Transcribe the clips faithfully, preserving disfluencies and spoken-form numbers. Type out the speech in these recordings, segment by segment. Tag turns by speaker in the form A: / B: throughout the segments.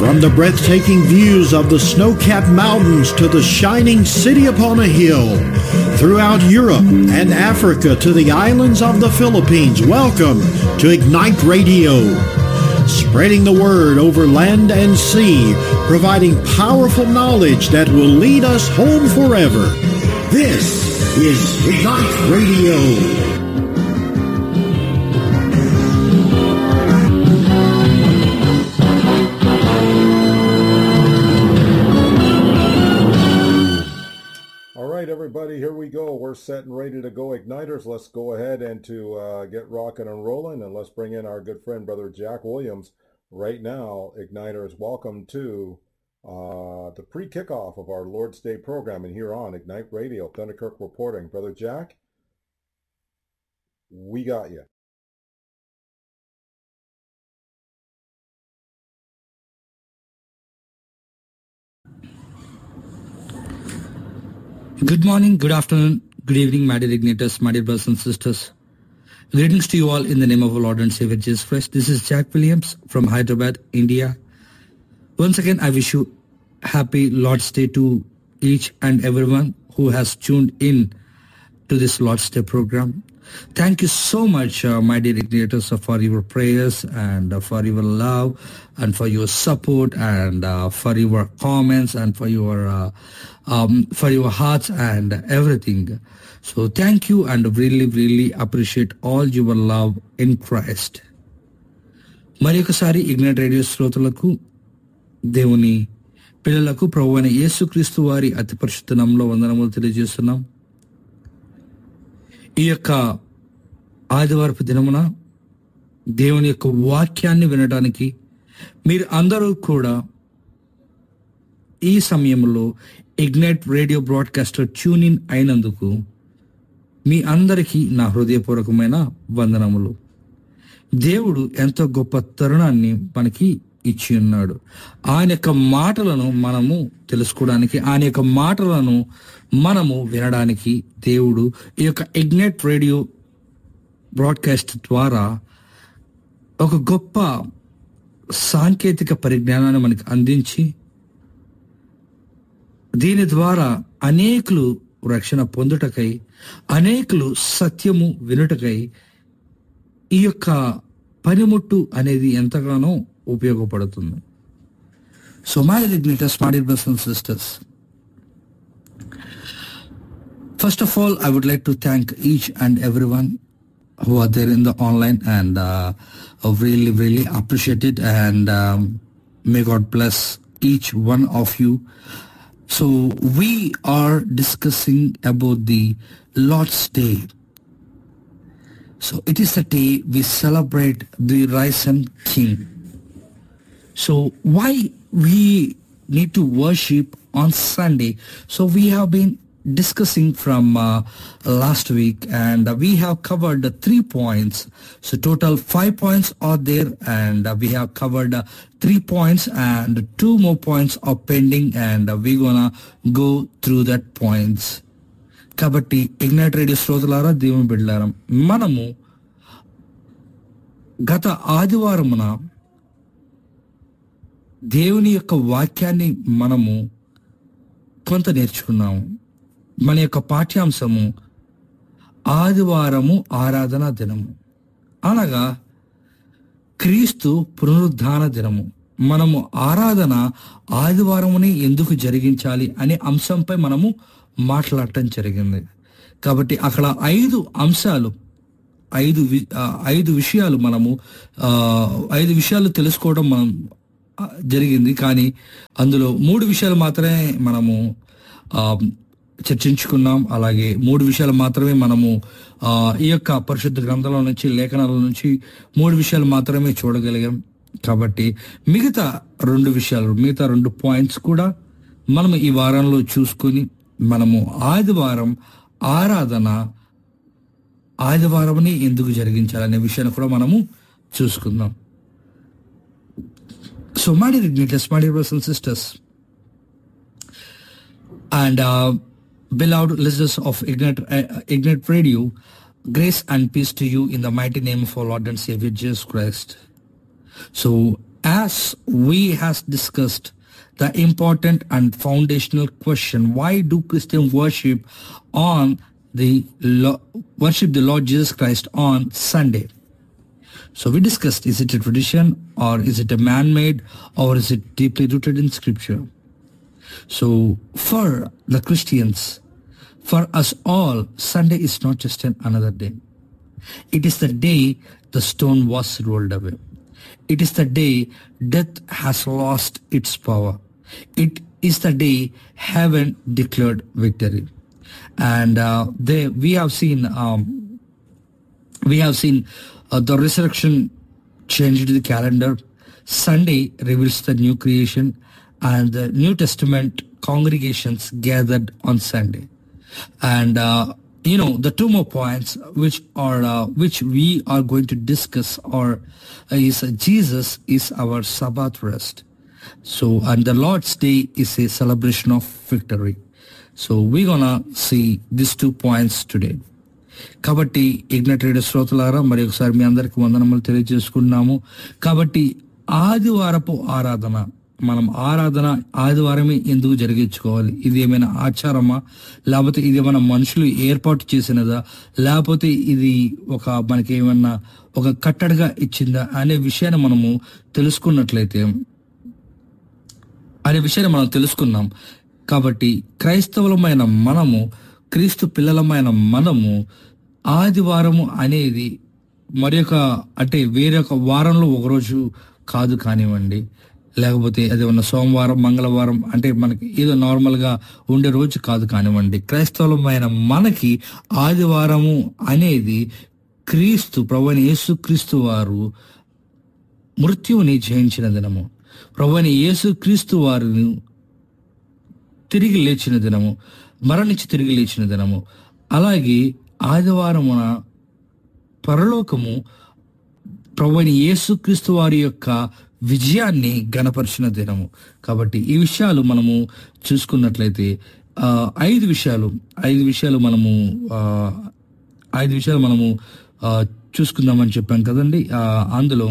A: From the breathtaking views of the snow-capped mountains to the shining city upon a hill, throughout Europe and Africa to the islands of the Philippines, welcome to Ignite Radio. Spreading the word over land and sea, providing powerful knowledge that will lead us home forever. This is Ignite Radio.
B: Everybody, here we go. We're set and ready to go, Igniters. Let's go ahead and to uh, get rocking and rolling, and let's bring in our good friend, Brother Jack Williams, right now. Igniters, welcome to uh, the pre-kickoff of our Lord's Day program, and here on Ignite Radio, Thunderkirk reporting. Brother Jack, we got you.
C: Good morning, good afternoon, good evening, my dear Igniters, my dear brothers and sisters. Greetings to you all in the name of our Lord and Savior Jesus Christ. This is Jack Williams from Hyderabad, India. Once again, I wish you happy Lord's Day to each and everyone who has tuned in to this Lord's Day program. Thank you so much, uh, my dear Igniters, for your prayers and uh, for your love and for your support and uh, for your comments and for your uh, um, for your hearts and everything. So thank you and really, really appreciate all your love in Christ. మరి ఒకసారి ignite radio శ్రోతలకు, దేవుని పిల్లలకు ప్రభువైన యేసుక్రీస్తు వారి అతి పరిశుద్ధ నామములో వందనములు తెలియజేస్తున్నాం. ఈ యొక్క ఆదివారపు దినమున దేవుని యొక్క వాక్యాన్ని వినడానికి మీరు అందరూ కూడా ఈ సమయంలో ignite radio broadcaster tune in అయినందుకు మీ అందరికీ నా హృదయపూర్వకమైన వందనములు. దేవుడు ఎంతో గొప్ప తరుణాన్ని మనకి ఇచ్చి ఉన్నాడు. ఆయన యొక్క మాటలను మనము తెలుసుకోవడానికి, ఆయన యొక్క మాటలను మనము వినడానికి దేవుడు ఈ యొక్క ఇగ్నైట్ రేడియో బ్రాడ్కాస్ట్ ద్వారా ఒక గొప్ప సాంకేతిక పరిజ్ఞానాన్ని మనకు అందించి దీని ద్వారా అనేకులు రక్షణ పొందుటకై, అనేకులు సత్యము వినుటకై ఈ యొక్క పనిముట్టు అనేది ఎంతగానో ఉపయోగపడుతుంది. So my ఇగ్నిటర్స్, my dear brothers and sisters, first of all, I would like to thank each and everyone who are there in the online, and uh, really, really appreciate it, and um, may God bless each one of you. So we are discussing about the Lord's Day. So it is the day we celebrate the risen King. So why we need to worship on Sunday? So we have been discussing from uh, last week, and uh, we have covered uh, three points. So total five points are there, and uh, we have covered uh, three points, and two more points are pending, and uh, we're gonna go through that points. కాబట్టి ignite radio శ్రోతలారా, దేవుని బిడ్డలారా, మనము గత ఆదివారమున దేవుని యొక్క వాక్యాన్ని మనము కొంత నేర్చుకున్నాము. మన యొక్క పాఠ్యాంశము ఆదివారము ఆరాధన దినము, అనగా క్రీస్తు పునరుద్ధాన దినము. మనము ఆరాధన ఆదివారముని ఎందుకు జరిగించాలి అనే అంశంపై మనము మాట్లాడటం జరిగింది. కాబట్టి అక్కడ ఐదు అంశాలు, ఐదు ఐదు విషయాలు మనము ఐదు విషయాలు తెలుసుకోవడం మనం జరిగింది. కానీ అందులో మూడు విషయాలు మాత్రమే మనము చర్చించుకున్నాం. అలాగే మూడు విషయాలు మాత్రమే మనము ఈ యొక్క పరిశుద్ధ గ్రంథాల నుంచి, లేఖనాల నుంచి మూడు విషయాలు మాత్రమే చూడగలిగాం. కాబట్టి మిగతా రెండు విషయాలు, మిగతా రెండు పాయింట్స్ కూడా మనము ఈ వారంలో చూసుకొని మనము ఆదివారం ఆరాధన ఆదివారంని ఎందుకు జరిగించాలనే విషయాన్ని కూడా మనము చూసుకుందాం. So my dear ఇగ్నిటర్స్, my dear brothers and sisters, and uh, beloved listeners of Ignite, uh, Ignite Radio, grace and peace to you in the mighty name of our Lord and Savior Jesus Christ. So as we has discussed the important and foundational question, why do Christians worship on the Lo- worship the Lord Jesus Christ on Sunday? So we discussed, is it a tradition or is it a man-made or is it deeply rooted in Scripture? So for the Christians, for us all, Sunday is not just an another day. It is the day the stone was rolled away. It is the day death has lost its power. It is the day heaven declared victory. And uh, they, we have seen, um, we have seen uh, the resurrection changed the calendar. Sunday reveals the new creation, and the New Testament congregations gathered on Sunday. And uh, you know, the two more points which are uh, which we are going to discuss are uh, is uh, Jesus is our Sabbath rest. So, and the Lord's Day is a celebration of victory. So we're gonna see these two points today. కాబట్టి ignite radio శ్రోతలారా మరి ఒకసారి మీ అందరికి వందనములు తెలియజేసుకున్నాము. కాబట్టి ఆదివారపు ఆరాధన, మనం ఆరాధన ఆదివారమే ఎందుకు జరిగించుకోవాలి? ఇది ఏమైనా ఆచారమా, లేకపోతే ఇది ఏమైనా మనుషులు ఏర్పాటు చేసినదా, లేకపోతే ఇది ఒక మనకి ఏమన్నా ఒక కట్టడిగా ఇచ్చిందా అనే విషయాన్ని మనము తెలుసుకున్నట్లయితే అనే విషయాన్ని మనం తెలుసుకున్నాం. కాబట్టి క్రైస్తవులమైన మనము, క్రీస్తు పిల్లలమైన మనము ఆదివారము అనేది మరి ఒక అంటే వేరొక వారంలో ఒకరోజు కాదు కానివ్వండి, లేకపోతే అది ఉన్న సోమవారం మంగళవారం అంటే మనకి ఏదో నార్మల్గా ఉండే రోజు కాదు కానివ్వండి, క్రైస్తవులమైన మనకి ఆదివారము అనేది క్రీస్తు ప్రభువైన యేసు క్రీస్తు వారు మృత్యువుని జయించిన దినము, ప్రభువైన యేసు క్రీస్తు వారిని తిరిగి లేచిన దినము, మరణించి తిరిగి లేచిన దినము. అలాగే ఆదివారమున పరలోకము ప్రభువైన యేసు క్రీస్తు వారి యొక్క విజయాన్ని గణపరిచిన దినము. కాబట్టి ఈ విషయాలు మనము చూసుకున్నట్లయితే ఆ ఐదు విషయాలు ఐదు విషయాలు మనము ఆ ఐదు విషయాలు మనము ఆ చూసుకుందామని చెప్పాం కదండి. ఆ అందులో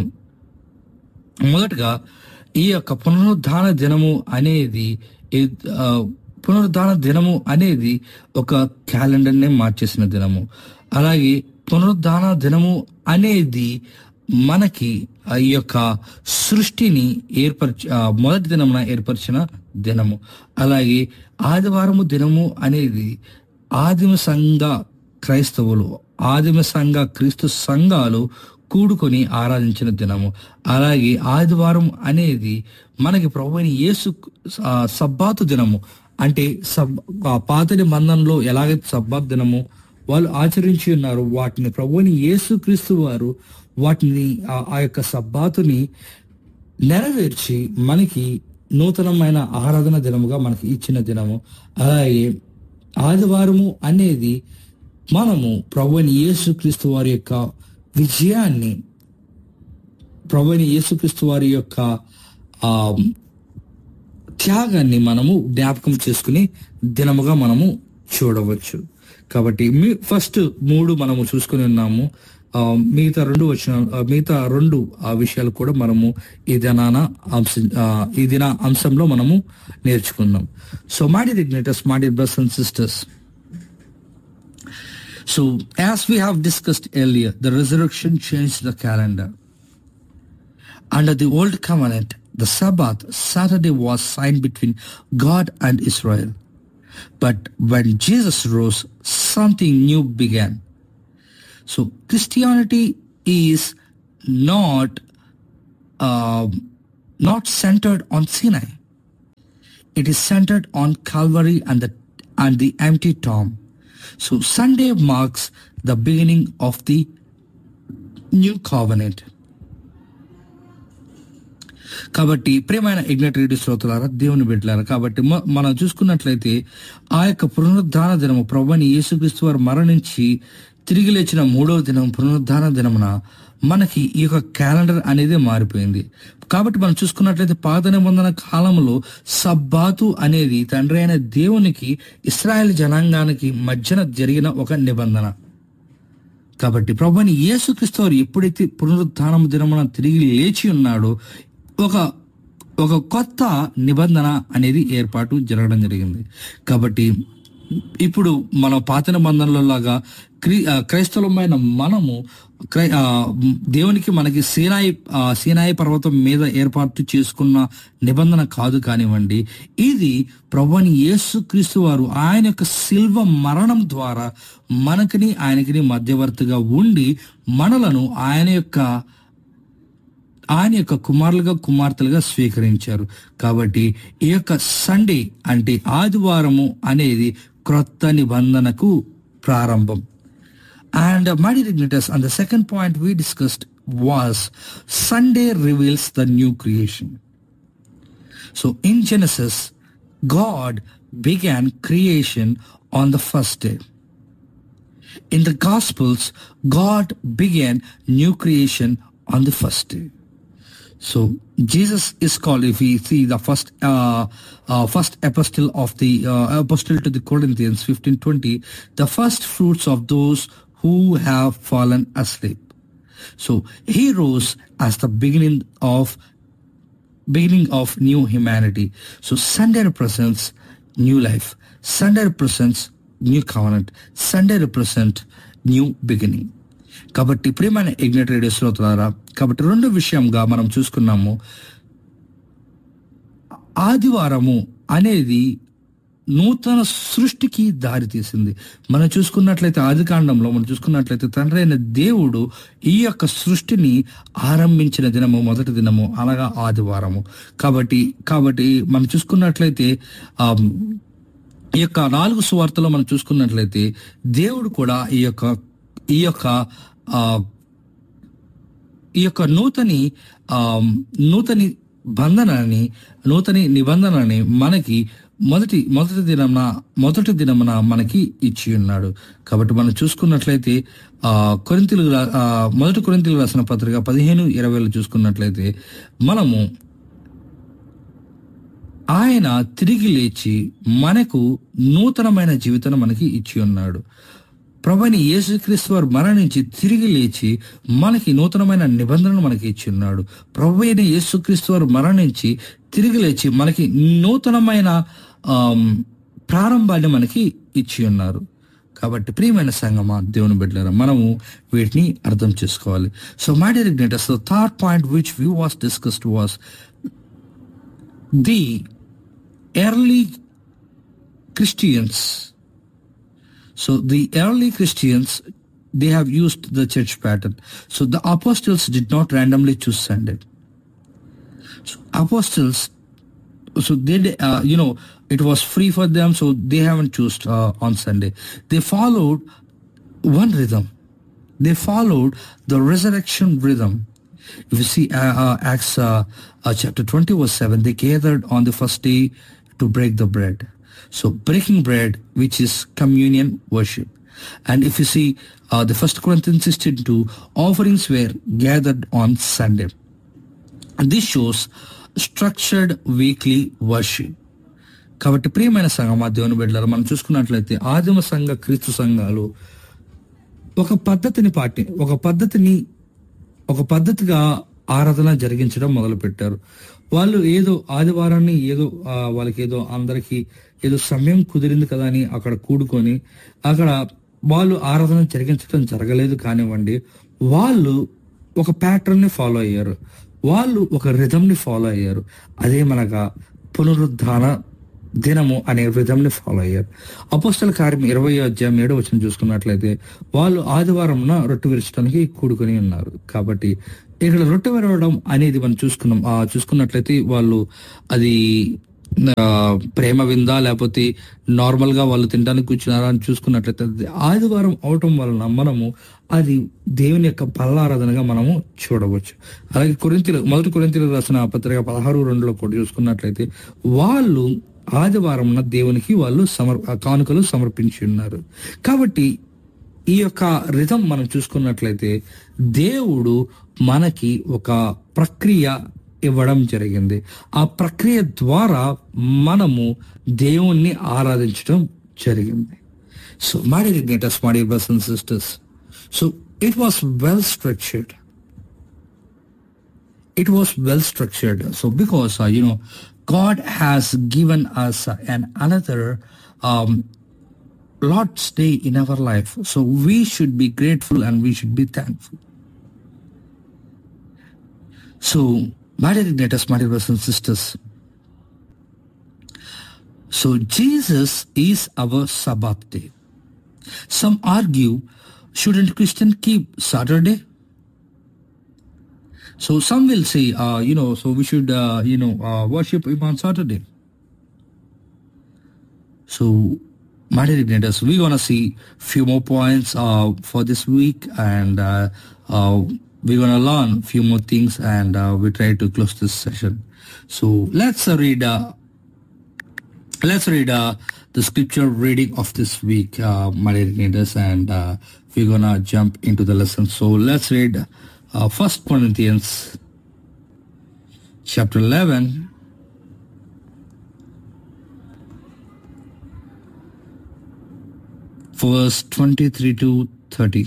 C: మొదటగా ఈ యొక్క పునరుద్ధాన దినము అనేది పునరుద్ధాన దినము అనేది ఒక క్యాలెండర్నే మార్చేసిన దినము. అలాగే పునరుద్ధాన దినము అనేది మనకి ఈ యొక్క సృష్టిని ఏర్పరిచి మొదటి దినమున ఏర్పరిచిన దినము. అలాగే ఆదివారము దినము అనేది ఆదిమ సంఘ క్రైస్తవులు, ఆదిమ సంఘ క్రీస్తు సంఘాలు కూడుకొని ఆరాధించిన దినము. అలాగే ఆదివారం అనేది మనకి ప్రభువైన యేసు సబ్బాతు దినము, అంటే సబ్ పాతటి మందంలో ఎలాగైతే సబ్బాతు దినము వాళ్ళు ఆచరించి ఉన్నారు, వాటిని ప్రభువైన యేసు క్రీస్తు వారు వాటిని ఆ యొక్క సబ్బాతుని నెరవేర్చి మనకి నూతనమైన ఆరాధన దినముగా మనకి ఇచ్చిన దినము. అలాగే ఆదివారము అనేది మనము ప్రభువైన యేసు క్రీస్తు వారి యొక్క విజయాన్ని, ప్రభువైన యేసుక్రీస్తు వారి యొక్క ఆ త్యాగాన్ని మనము జ్ఞాపకం చేసుకుని దినముగా మనము చూడవచ్చు. కాబట్టి మీ ఫస్ట్ మూడు మనము చూసుకుని ఉన్నాము. ఆ మిగతా రెండు వచ్చిన మిగతా రెండు ఆ విషయాలు కూడా మనము ఈ దినాన అంశ ఈ దిన అంశంలో మనము నేర్చుకుందాం. So my dear ఇగ్నైటర్స్, my dear brothers and sisters, so as we have discussed earlier, the resurrection changed the calendar. Under the old covenant, the Sabbath, Saturday, was signed between God and Israel. But when Jesus rose, something new began. So Christianity is not uh, not centered on Sinai. It is centered on Calvary and the and the empty tomb. So Sunday marks the beginning of the new covenant. కాబట్టి ప్రియమైన ignite radio శ్రోతలారా, దేవుని బిడ్డలారా, కాబట్టి మనం చూసుకున్నట్లయితే ఆ యొక్క పునరుద్ధాన దినము ప్రభువైన యేసుక్రీస్తు వారు మరణించి తిరిగి లేచిన మూడవ దినం పునరుద్ధాన దినమున మనకి ఈ యొక్క క్యాలెండర్ అనేది మారిపోయింది. కాబట్టి మనం చూసుకున్నట్లయితే పాత నిబంధన కాలంలో సబ్బాతు అనేది తండ్రి అయిన దేవునికి ఇశ్రాయేల్ జనాంగానికి మధ్యన జరిగిన ఒక నిబంధన. కాబట్టి ప్రభువైన యేసుక్రీస్తు వారు ఎప్పుడైతే పునరుద్ధానం దినమున తిరిగి లేచి ఉన్నాడో ఒక ఒక కొత్త నిబంధన అనేది ఏర్పాటు జరగడం జరిగింది. కాబట్టి ఇప్పుడు మన పాత నిబంధనల లాగా క్రీ క్రైస్తవులమైన మనము క్రై దేవునికి మనకి సీనాయి సీనాయి పర్వతం మీద ఏర్పాటు చేసుకున్న నిబంధన కాదు కానివ్వండి. ఇది ప్రభువైన యేసుక్రీస్తు వారు ఆయన యొక్క శిల్వ మరణం ద్వారా మనకిని ఆయనకిని మధ్యవర్తిగా ఉండి మనలను ఆయన యొక్క ఆయన యొక్క కుమారులుగా కుమార్తెలుగా స్వీకరించారు. కాబట్టి ఈ యొక్క సండే అంటే ఆదివారము అనేది క్రొత్త నిబంధనకు ప్రారంభం. And uh, my dear igniters, and the second point we discussed was Sunday reveals the new creation. So in Genesis, God began creation on the first day. In the Gospels, God began new creation on the first day. So Jesus is called, if we see the first uh, uh, first epistle of the uh, epistle to the Corinthians fifteen twenty, the first fruits of those who have fallen asleep. So he rose as the beginning of beginning of new humanity. So Sunday represents new life. Sunday represents new covenant. Sunday represents new beginning. కాబట్టి ప్రియమైన ignite radio శ్రోతలారా, కాబట్టి రెండు విషయంగా మనం చూసుకున్నాము. ఆదివారము అనేది నూతన సృష్టికి దారి తీసింది. మనం చూసుకున్నట్లయితే ఆది కాండంలో మనం చూసుకున్నట్లయితే తండ్రి అయిన దేవుడు ఈ యొక్క సృష్టిని ఆరంభించిన దినము మొదటి దినము అనగా ఆదివారము. కాబట్టి కాబట్టి మనం చూసుకున్నట్లయితే ఆ ఈ యొక్క నాలుగు సువార్తలో మనం చూసుకున్నట్లయితే దేవుడు కూడా ఈ యొక్క ఈ యొక్క ఆ ఈ యొక్క నూతని ఆ నూతని బంధనాన్ని నూతని నిబంధనని మనకి మొదటి మొదటి దినమున మొదటి దినమున మనకి ఇచ్చి ఉన్నాడు. కాబట్టి మనం చూసుకున్నట్లయితే ఆ కొరింథీయులకు మొదటి కొరింథీయులకు రాసిన పత్రిక పదిహేను ఇరవైలో చూసుకున్నట్లయితే మనము ఆయన తిరిగి లేచి మనకు నూతనమైన జీవితాన్ని మనకి ఇచ్చి ఉన్నాడు. ప్రభువైన యేసుక్రీస్తు వారు మరణించి తిరిగి లేచి మనకి నూతనమైన నిబంధనలు మనకి ఇచ్చి ఉన్నాడు. ప్రభువైన యేసుక్రీస్తు వారు మరణించి తిరిగి లేచి మనకి నూతనమైన ప్రారంభాన్ని మనకి ఇచ్చి ఉన్నారు. కాబట్టి ప్రియమైన సంగమా, దేవుని బిడ్డలారా, మనము వీటిని అర్థం చేసుకోవాలి. So my dear ఇగ్నైటర్స్, the third point which we was discussed was the early Christians. So the early Christians, they have used the church pattern. So the apostles did not randomly choose Sunday. So apostles, so they, uh, you know, it was free for them, so they haven't chosen uh, on Sunday. They followed one rhythm. They followed the resurrection rhythm. If you see uh, uh, Acts uh, uh, chapter twenty verse seven, they gathered on the first day to break the bread. So breaking bread, which is communion worship. And if you see uh, the First Corinthians sixteen two, offerings were gathered on Sunday. And this shows structured weekly worship. కాబట్టి ప్రియమైన సంఘమా, దేవుని బిడ్డలారా, మనం చూసుకున్నట్లయితే ఆదిమ సంఘ క్రీస్తు సంఘాలు ఒక పద్ధతిని పాటి ఒక పద్ధతిని ఒక పద్ధతిగా ఆరాధన జరిగించడం మొదలు పెట్టారు. వాళ్ళు ఏదో ఆదివారాన్ని ఏదో వాళ్ళకి ఏదో అందరికీ ఏదో సమయం కుదిరింది కదా అని అక్కడ కూడుకొని అక్కడ వాళ్ళు ఆరాధన జరిగించడం జరగలేదు కానివ్వండి. వాళ్ళు ఒక ప్యాటర్న్ని ఫాలో అయ్యారు. వాళ్ళు ఒక రిథంని ఫాలో అయ్యారు. అదే మనగా పునరుద్ధాన దినము అనే రిథంని ఫాలో అయ్యారు. అపోస్తల కార్యం ఇరవై అధ్యాయం ఏడో వచనం చూసుకున్నట్లయితే వాళ్ళు ఆదివారంన రొట్టె విరచడానికి కూడుకొని ఉన్నారు. కాబట్టి ఇక్కడ రొట్టె విరవడం అనేది మనం చూసుకున్నాం ఆ చూసుకున్నట్లయితే వాళ్ళు అది ప్రేమ విందా లేకపోతే నార్మల్ గా వాళ్ళు తినడానికి కూర్చున్నారా అని చూసుకున్నట్లయితే ఆదివారం అవటం వలన మనము అది దేవుని యొక్క బలారాధనగా మనము చూడవచ్చు. అలాగే కొరింథీయులకు మొదటి కొరింథీయులకు రాసిన పత్రిక పదహారు రెండులో కూడా చూసుకున్నట్లయితే వాళ్ళు ఆదివారం దేవునికి వాళ్ళు సమర్ కానుకలు సమర్పించి ఉన్నారు. కాబట్టి ఈ యొక్క రిథం మనం చూసుకున్నట్లయితే దేవుడు మనకి ఒక ప్రక్రియ ఇవ్వడం జరిగింది. ఆ ప్రక్రియ ద్వారా మనము దేవుణ్ణి ఆరాధించడం జరిగింది. So my dear ఇగ్నైటర్స్, my dear brothers and sisters, so it was well structured. it was well structured. So because, uh, you know, God has given us uh, an another um, Lord's Day in our life. So we should be grateful and we should be thankful. So, my dear igniters, my dear brothers and sisters, so Jesus is our Sabbath day. Some argue, shouldn't Christian keep Saturday? So some will say, uh, you know, so we should, uh, you know, uh, worship Him on Saturday. So, my dear igniters, we're going to see few more points uh, for this week, and uh, uh, we're going to learn few more things, and uh, we try to close this session. So let's uh, read uh, let's read uh, the scripture reading of this week, uh, my dear igniters, and uh, we're going to jump into the lesson. So let's read uh, First Corinthians chapter eleven. Verse twenty-three to thirty.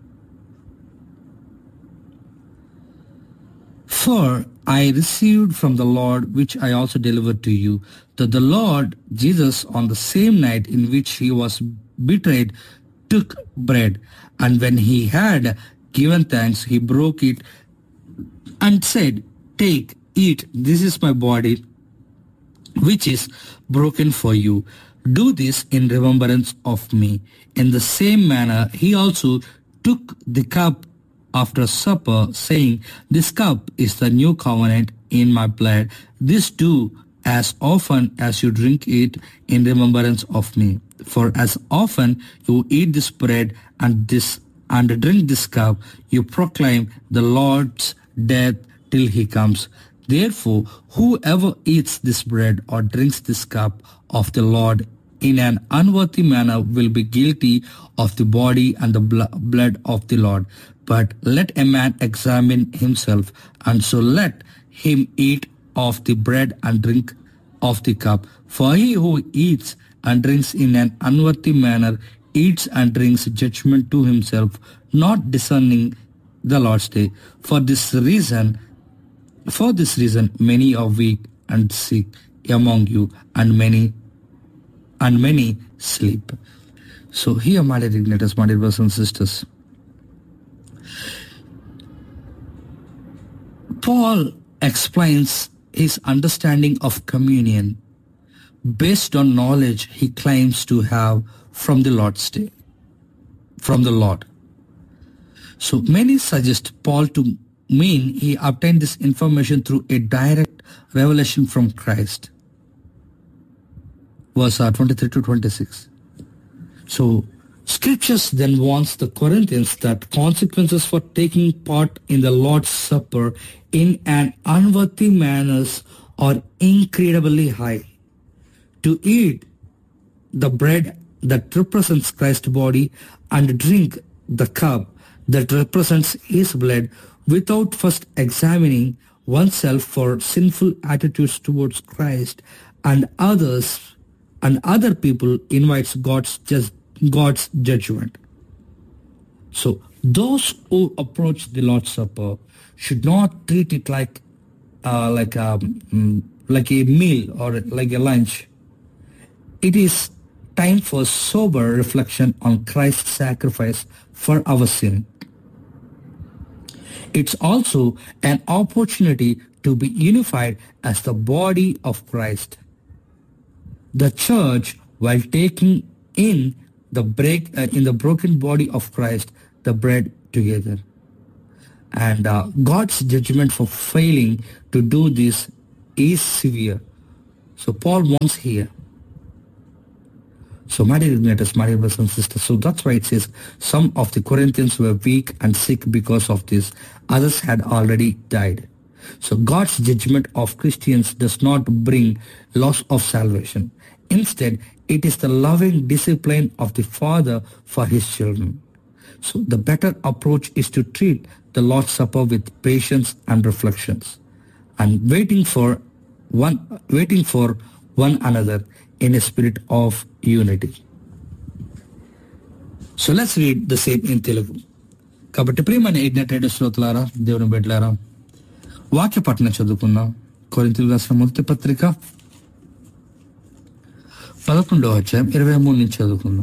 C: For I received from the Lord, which I also delivered to you, that the Lord Jesus, on the same night in which he was betrayed, took bread, and when he had given thanks, he broke it and said, "Take, eat, this is my body, which is broken for you. Do this in remembrance of me." In the same manner, he also took the cup after supper, saying, "This cup is the new covenant in my blood. This do as often as you drink it in remembrance of me. For as often you eat this bread and this and drink this cup, you proclaim the Lord's death till he comes. Therefore, whoever eats this bread or drinks this cup of the Lord in an unworthy manner will be guilty of the body and the blood of the Lord. But let a man examine himself, and so let him eat of the bread and drink of the cup. For he who eats and drinks in an unworthy manner eats and drinks judgment to himself, not discerning the Lord's day. For this reason, for this reason, many are weak and sick among you, and many and many sleep." So here, my dear igniters, my dear brothers and sisters, Paul explains his understanding of communion based on knowledge he claims to have from the Lord's day, from the Lord. So many suggest Paul to mean he obtained this information through a direct revelation from Christ. Verse uh, twenty-three to twenty-six. So, scriptures then warns the Corinthians that consequences for taking part in the Lord's Supper in an unworthy manner are incredibly high. To eat the bread that represents Christ's body and drink the cup that represents his blood without first examining oneself for sinful attitudes towards Christ and others and other people invites God's just God's judgment. So those who approach the Lord's Supper should not treat it like uh, like a like a meal or like a lunch. It is time for sober reflection on Christ's sacrifice for our sin. It's also an opportunity to be unified as the body of Christ. The church, while taking in the break uh, in the broken body of Christ, the bread together. And uh, God's judgment for failing to do this is severe. So Paul wants here. So my dear igniters, my dear brothers and sisters, so that's why it says some of the Corinthians were weak and sick because of this. Others had already died. So God's judgment of Christians does not bring loss of salvation. Instead, it is the loving discipline of the Father for his children. So the better approach is to treat the Lord's Supper with patience and reflections, and waiting for one, waiting for one another in a spirit of unity. So let's read the same in Telugu. కాబట్టి ప్రియమైన ignited శ్రోతలారా, దేవుని బిడ్డలారా, వాక్య పఠనం చదువుకుందాం. కొరింథీయులకు రాసిన మొదటి పత్రిక పదకొండవ అధ్యాయం ఇరవై మూడు నుంచి చదువుకుందాం.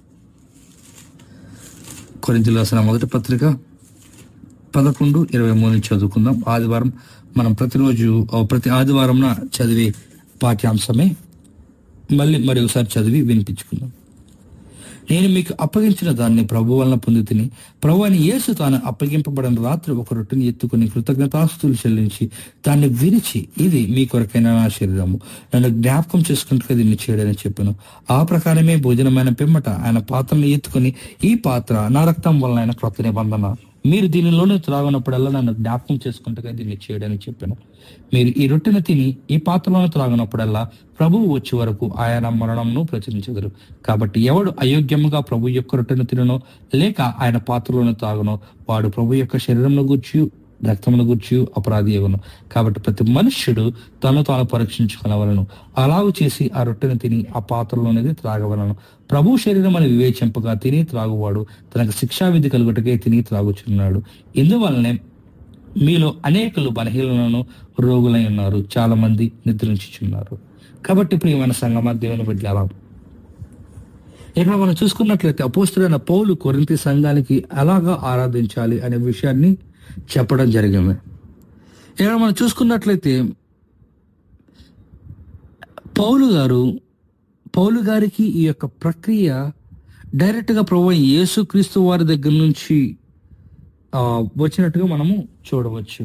C: కొరింథీయులకు రాసిన మొదటి పత్రిక పదకొండు ఇరవై మూడు నుంచి చదువుకుందాం. ఆదివారం మనం ప్రతిరోజు ప్రతి ఆదివారం చదివే పాఠ్యాంశమే మళ్ళీ మరి ఒకసారి చదివి వినిపించుకుందాం. నేను మీకు అప్పగించిన దాన్ని ప్రభు వలన పొంది తిని, ప్రభు అని యేసు తాను అప్పగింపబడిన రాత్రి ఒక రొట్టెని ఎత్తుకుని కృతజ్ఞతాస్తుతులు చెల్లించి దాన్ని విరిచి, ఇది మీ కొరకైన నా శరీరము, నన్ను జ్ఞాపకం చేసుకుంటే దీన్ని చేయడని చెప్పాను. ఆ ప్రకారమే భోజనమైన పిమ్మట ఆయన పాత్రను ఎత్తుకుని, ఈ పాత్ర నా రక్తం వలన ఆయన క్రొత్త నిబంధన, మీరు దీనిలోనే త్రాగినప్పుడల్లా నన్ను జ్ఞాపకం చేసుకుంటే దీన్ని చేయడని చెప్పాను. మీరు ఈ రొట్టెను తిని ఈ పాత్రలోనే త్రాగినప్పుడల్లా ప్రభువు వచ్చే వరకు ఆయన మరణంను ప్రచురించెదరు. కాబట్టి ఎవడు అయోగ్యముగా ప్రభు యొక్క రొట్టెను తిననో లేక ఆయన పాత్రలోనే త్రాగునో వాడు ప్రభు యొక్క శరీరంను గూర్చి రక్తమును గూర్చి అపరాధి అగును. కాబట్టి ప్రతి మనుష్యుడు తను తాను పరీక్షించుకునవలను, అలాగు చేసి ఆ రొట్టెను తిని ఆ పాత్రలోనేది త్రాగవలను. ప్రభు శరీరం అని వివేచింపగా తిని త్రాగువాడు తనకు శిక్షావిధి కలుగుటకే తిని త్రాగుచున్నాడు. ఇందువలనే మీలో అనేకులు బలహీనలను రోగులై ఉన్నారు, చాలా మంది నిద్రించుచున్నారు. కాబట్టి ప్రియమైన సంగమా, దేవుని బిడ్డలారా, ఇక్కడ మనం చూసుకున్నట్లయితే అపోస్తలుడైన పౌలు కొరింథీ సంఘానికి ఎలాగా ఆరాధించాలి అనే విషయాన్ని చెప్పడం జరిగింది. ఇక్కడ మనం చూసుకున్నట్లయితే పౌలు గారు పౌలు గారికి ఈ యొక్క ప్రక్రియ డైరెక్ట్గా ప్రభువైన యేసుక్రీస్తు వారి దగ్గర నుంచి ఆ వచ్చినట్టుగా మనము చూడవచ్చు.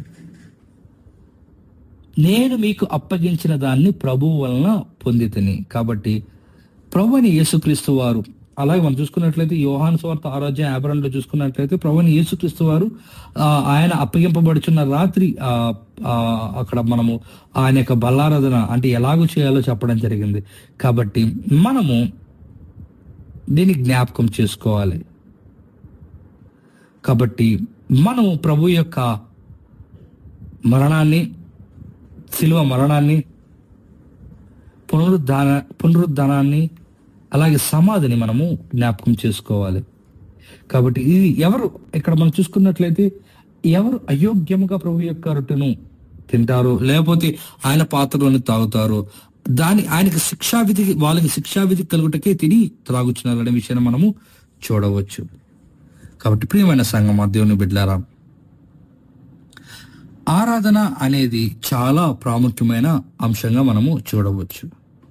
C: నేను మీకు అప్పగించిన దాన్ని ప్రభువు వలన పొందితిని. కాబట్టి ప్రభువైన యేసుక్రీస్తు వారు, అలాగే మనం చూసుకున్నట్లయితే యోహాను సువార్త ఆరో అధ్యాయం యాభై రెండులో చూసుకున్నట్లయితే ప్రభువైన యేసుక్రీస్తు వారు ఆయన అప్పగింపబడుచున్న రాత్రి ఆ అక్కడ మనము ఆయన యొక్క బల్లారాధన అంటే ఎలాగూ చేయాలో చెప్పడం జరిగింది. కాబట్టి మనము దీన్ని జ్ఞాపకం చేసుకోవాలి. కాబట్టి మనము ప్రభు యొక్క మరణాన్ని, శిలువ మరణాన్ని, పునరుద్ధాన పునరుద్ధానాన్ని అలాగే సమాధిని మనము జ్ఞాపకం చేసుకోవాలి. కాబట్టి ఇది ఎవరు ఇక్కడ మనం చూసుకున్నట్లయితే ఎవరు అయోగ్యముగా ప్రభు యొక్క రొట్టెను తింటారో లేకపోతే ఆయన పాత్రలోని తాగుతారో దాని ఆయనకి శిక్షావిధి వాళ్ళకి శిక్షావిధి కలుగుటకే తిని త్రాగుచున్నారు అనే విషయాన్ని మనము చూడవచ్చు. కాబట్టి ప్రియమైన సంగమా, దేవుని బిడ్డలారా, ఆరాధన అనేది చాలా ప్రాముఖ్యమైన అంశంగా మనము చూడవచ్చు.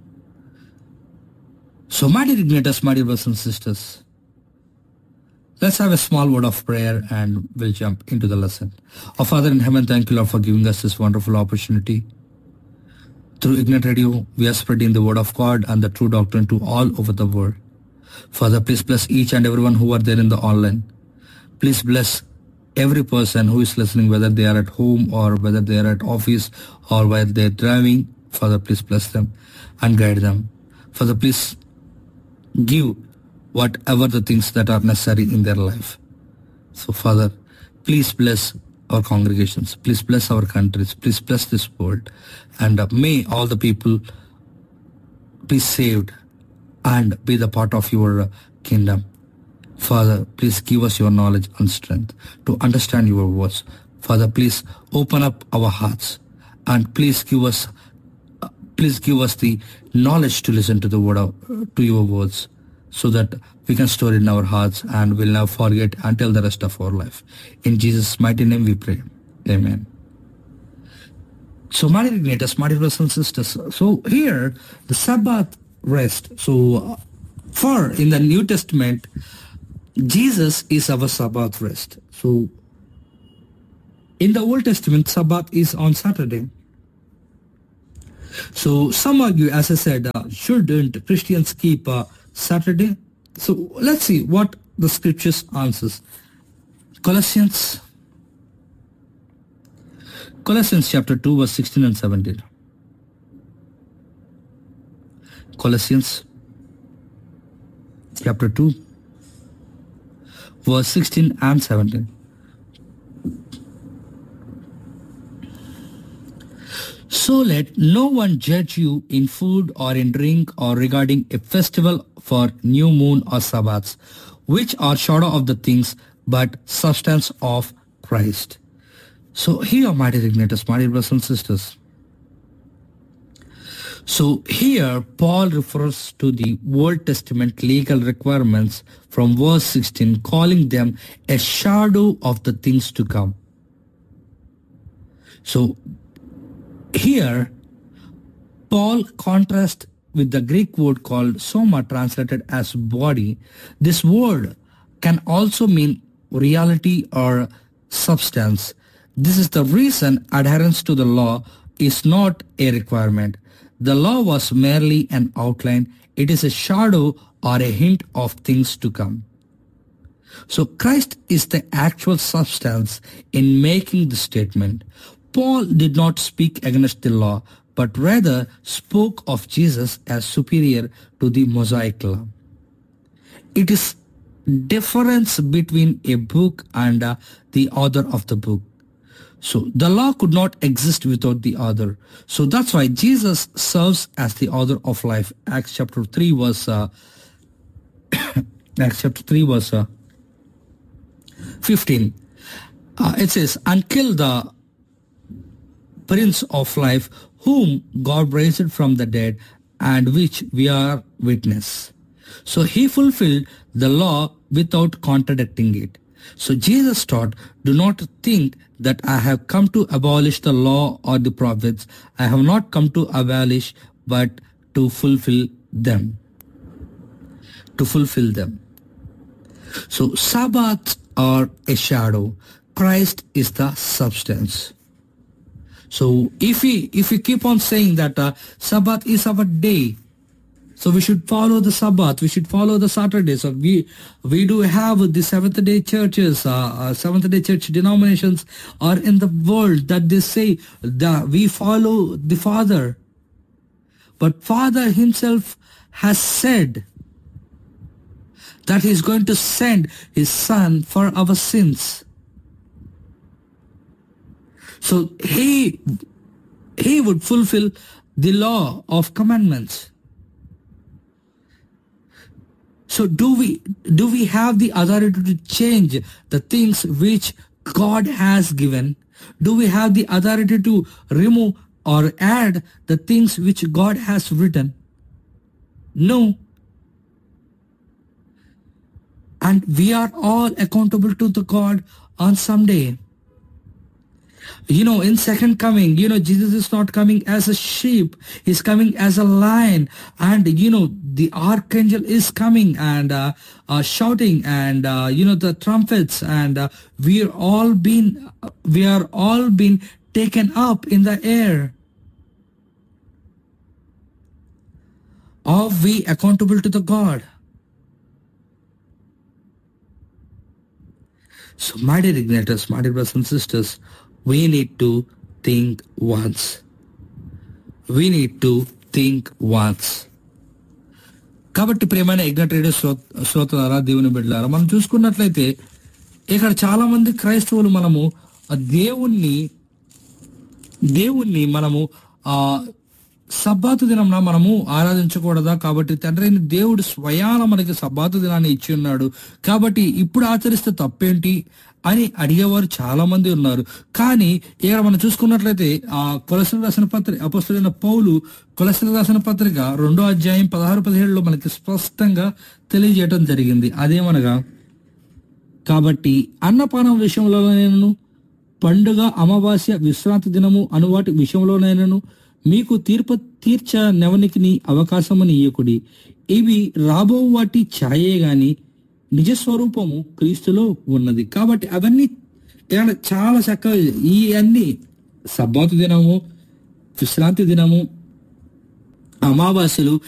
C: So my dear igniters, my dear brothers and sisters, let's have a small word of prayer and we'll jump into the lesson. Our Father in heaven, thank you, Lord, for giving us this wonderful opportunity. Through Ignite Radio, we are spreading the word of God and the true doctrine to all over the world. Father, please bless each and everyone who are there in the online. Please bless every person who is listening, whether they are at home or whether they are at office or while they are driving. Father, please bless them and guide them. Father, please give whatever the things that are necessary in their life. So Father, please bless our congregations, please bless our countries, please bless this world, and uh, may all the people be saved and be the part of your uh, kingdom. Father, please give us your knowledge and strength to understand your words. Father, please open up our hearts and please give us uh, please give us the knowledge to listen to the word of, uh, to your words, so that we can store it in our hearts and will never forget until the rest of our life. In Jesus' mighty name we pray. Amen. So, my dear igniters, my dear brothers and sisters, so here the Sabbath rest. So, uh, for in the New Testament, Jesus is our Sabbath rest. So, in the Old Testament, Sabbath is on Saturday. So, some argue, as I said, uh, shouldn't Christians keep uh, Saturday? So, let's see what the scriptures answers. Colossians, Colossians chapter two, verse sixteen and seventeen. Colossians chapter two, verse sixteen and seventeen. So let no one judge you in food or in drink or regarding a festival for new moon or Sabbaths, which are shadow of the things, but substance of Christ. So here, my dear igniters, my dear brothers and sisters. So here, Paul refers to the Old Testament legal requirements from verse sixteen, calling them a shadow of the things to come. So here, Paul contrasts with the Greek word called soma, translated as body. This word can also mean reality or substance. This is the reason adherence to the law is not a requirement. The law was merely an outline. It is a shadow or a hint of things to come. So Christ is the actual substance in making the statement. Paul did not speak against the law, but rather spoke of Jesus as superior to the Mosaic law. It is difference between a book and uh, the author of the book. So the law could not exist without the author. So that's why Jesus serves as the author of life. Acts chapter three verse uh, Acts chapter three verse uh, fifteen. Uh, it says, "And kill the Prince of Life, whom God raised from the dead, and which we are witness." So he fulfilled the law without contradicting it. So Jesus taught, "Do not think that I have come to abolish the law or the prophets. I have not come to abolish, but to fulfill them." To fulfill them. So Sabbath are a shadow. Christ is the substance. So if we if we keep on saying that uh, Sabbath is our day, so we should follow the Sabbath, we should follow the Saturday. So we we do have the Seventh Day churches, uh, uh, Seventh Day church denominations are in the world that they say that we follow the Father. But Father himself has said that he is going to send his Son for our sins. So he he would fulfill the law of commandments. So do we do we have the authority to change the things which God has given? Do we have the authority to remove or add the things which God has written? No. And we are all accountable to the God on someday. You know, in second coming, you know, Jesus is not coming as a sheep. He's coming as a lion. And, you know, the archangel is coming and uh, uh, shouting and, uh, you know, the trumpets. And uh, we are all been, we are all been taken up in the air. Are we accountable to the God? So, my dear igniters, my dear brothers and sisters, we need to think once. We need to think once. కాబట్టి ప్రియమైన ignite radio శ్రోతలారా, దేవుని బిడ్డలారా, మనం చూసుకున్నట్లయితే ఇక్కడ చాలా మంది క్రైస్తవులు మనము దేవుణ్ణి దేవుణ్ణి మనము ఆ సబ్బాతు దినంన మనము ఆరాధించకూడదా? కాబట్టి తండ్రి అయిన దేవుడు స్వయాన మనకి సబ్బాతు దినాన్ని ఇచ్చి ఉన్నాడు, కాబట్టి ఇప్పుడు ఆచరిస్తే తప్పేంటి అని అడిగేవారు చాలా మంది ఉన్నారు. కానీ ఇక్కడ మనం చూసుకున్నట్లయితే ఆ కొలస్సీలకు రాసిన పత్రిక అపొస్తలుడైన పౌలు కొలస్సీలకు రాసిన పత్రిక రెండో అధ్యాయం పదహారు పదిహేడులో మనకి స్పష్టంగా తెలియజేయటం జరిగింది. అదేమనగా, కాబట్టి అన్నపానం విషయంలోనైనను, పండుగ, అమావాస్య, విశ్రాంతి దినము అను వాటి విషయంలోనైనను మీకు తీర్పు తీర్చ నెవనికి అవకాశముని ఇయ్యకుడి. ఇవి రాబో వాటి ఛాయే గాని నిజస్వరూపము క్రీస్తులో ఉన్నది. కాబట్టి అవన్నీ చాలా చక్కగా ఈ అన్ని సబ్బాతు దినము, విశ్రాంతి దినము, అమావాస్యలు